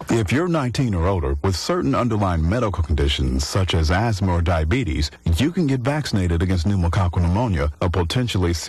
If you're 19 or older with certain underlying medical conditions such as asthma or diabetes, you can get vaccinated against pneumococcal pneumonia, a potentially